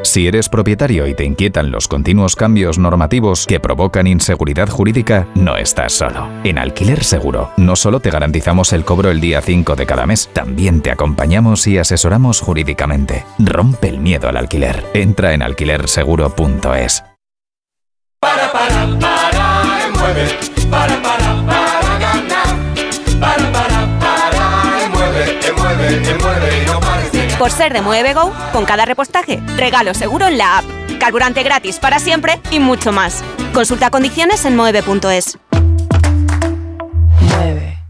Si eres propietario y te inquietan los continuos cambios normativos que provocan inseguridad jurídica, no estás solo. En Alquiler Seguro, no solo te garantizamos el cobro el día 5 de cada mes, también te acompañamos y asesoramos jurídicamente. Rompe el miedo al alquiler. Entra en alquilerseguro.es. Mueve, para ganar. Mueve, no pares de ganar. Por ser de Mueve Go, con cada repostaje, regalo seguro en la app. Carburante gratis para siempre y mucho más. Consulta condiciones en mueve.es. Mueve.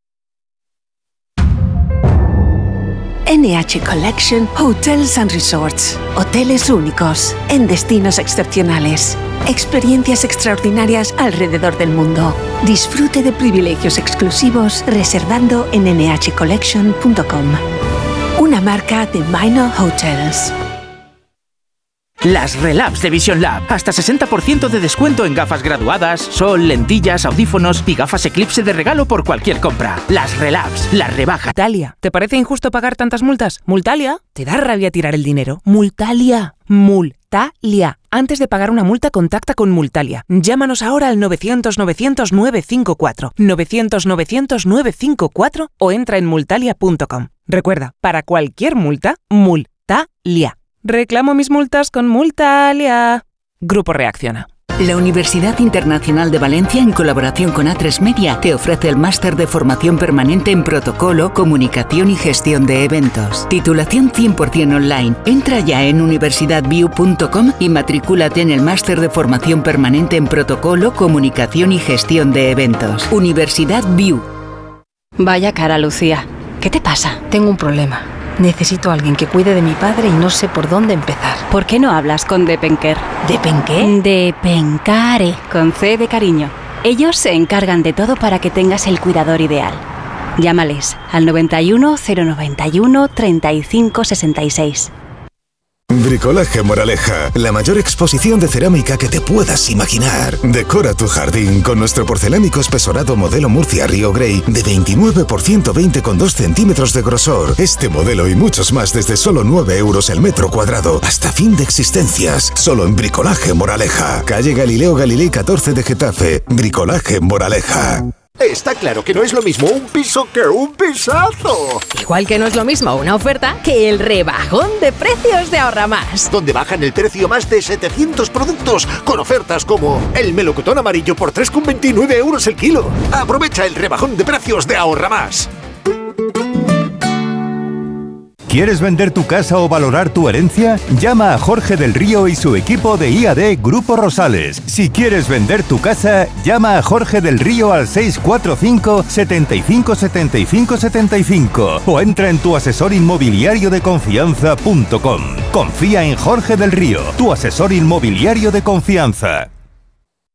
NH Collection Hotels and Resorts. Hoteles únicos, en destinos excepcionales. Experiencias extraordinarias alrededor del mundo. Disfrute de privilegios exclusivos reservando en nhcollection.com. Una marca de Minor Hotels. Las Relabs de Vision Lab. Hasta 60% de descuento en gafas graduadas, sol, lentillas, audífonos y gafas Eclipse de regalo por cualquier compra. Las Relabs, la rebaja. Multalia, ¿te parece injusto pagar tantas multas? Multalia, ¿te da rabia tirar el dinero? Multalia. Antes de pagar una multa, contacta con Multalia. Llámanos ahora al 900-900-954, 900-900-954 o entra en multalia.com. Recuerda, para cualquier multa, Multalia. Reclamo mis multas con Multalia. Grupo Reacciona. La Universidad Internacional de Valencia, en colaboración con A3 Media, te ofrece el máster de formación permanente en protocolo, comunicación y gestión de eventos. Titulación 100% online. Entra ya en universidadview.com y matricúlate en el máster de formación permanente en protocolo, comunicación y gestión de eventos. Universidad View. Vaya cara, Lucía. ¿Qué te pasa? Tengo un problema. Necesito a alguien que cuide de mi padre y no sé por dónde empezar. ¿Por qué no hablas con Depenker? ¿Depenqué? Depencare, con C de cariño. Ellos se encargan de todo para que tengas el cuidador ideal. Llámales al 91 091 35 66. Bricolaje Moraleja, la mayor exposición de cerámica que te puedas imaginar. Decora tu jardín con nuestro porcelánico espesorado modelo Murcia Río Grey de 29 por 120,2 centímetros de grosor. Este modelo y muchos más desde solo 9 euros el metro cuadrado, hasta fin de existencias. Solo en Bricolaje Moraleja. Calle Galileo Galilei 14 de Getafe. Bricolaje Moraleja. Está claro que no es lo mismo un piso que un pisazo. Igual que no es lo mismo una oferta que el rebajón de precios de Ahorra Más. Donde bajan el precio más de 700 productos con ofertas como el melocotón amarillo por 3,29 euros el kilo. Aprovecha el rebajón de precios de Ahorra Más. ¿Quieres vender tu casa o valorar tu herencia? Llama a Jorge del Río y su equipo de IAD Grupo Rosales. Si quieres vender tu casa, llama a Jorge del Río al 645 75 75 75 o entra en tuasesorinmobiliariodeconfianza.com. Confía en Jorge del Río, tu asesor inmobiliario de confianza.